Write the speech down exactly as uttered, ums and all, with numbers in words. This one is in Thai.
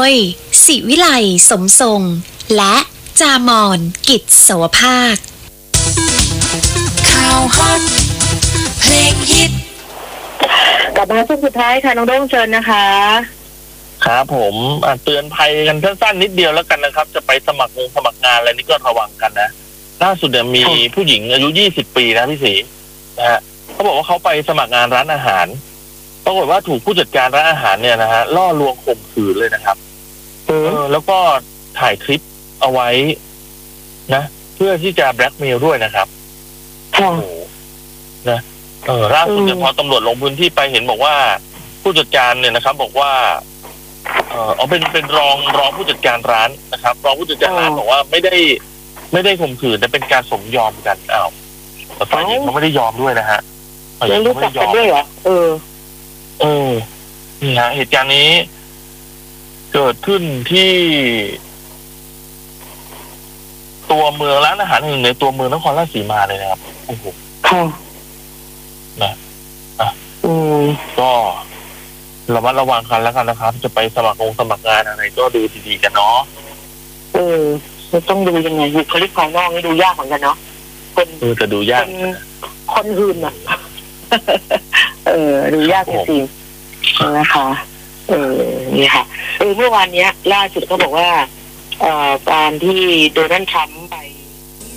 ยศิวิไลสมทรงและจามอนกิจสวภาคข่าวฮอตเพลงฮิตกลับมาช่วงสุดท้ายค่ะน้องโด้งเชิญนะคะครับผมเตือนภัยกันสั้นๆนิดเดียวแล้วกันนะครับจะไปสมัครงงสมัครงานอะไรนี่ก็ระวังกันนะล่าสุดเนี่ยมีผู้หญิงอายุยี่สิบปีนะพี่ศรีนะฮะเขาบอกว่าเขาไปสมัครงานร้านอาหารปรากฏว่าถูกผู้จัดการร้านอาหารเนี่ยนะฮะล่อลวงข่มขืนเลยนะครับเออแล้วก็ถ่ายคลิปเอาไว้นะเพื่อที่จะแบล็กเมลด้วยนะครับโอ้โหนะเออล่าสุดเนี่ยพอตำรวจลงพื้นที่ไปเห็นบอกว่าผู้จัดการเนี่ยนะครับบอกว่าเออเอาเป็นเป็นรองรองผู้จัดการร้านนะครับรองผู้จัดการร้านบอกว่าไม่ได้ไม่ได้ข่มขืนแต่เป็นการสมยอมกันอ้าวแต่ฝ่ายหญิงเขาไม่ได้ยอมด้วยนะฮะฝ่ายหญิงเขาไม่ได้ยอมด้วยเหรอเออเออนี่ฮะเหตุการณ์นี้เกิดขึ้นที่ตัวเมืองร้านอาหารแห่งหนึ่งในตัวเมืองนครราชสีมาเลยนะครับโอ้โหค่ะนะอ่ะอืมก็ระมัดระวังกันแล้วกันนะครับจะไปสมัครงสมัครงานอะไรก็ดูดีๆกันเนาะเออต้องดูยังไงบุคลิกภายนอกนี่ดูยากเหมือนกันเนาะคนเออจะดูยากคนหื่นอ่ะเออดูยากจริงๆนะคะเออนี่ค่ะเออเมื่อวานเนี้ยล่าสุดเขาบอกว่าเอ่อการที่โดนัลด์ทรัมป์ไป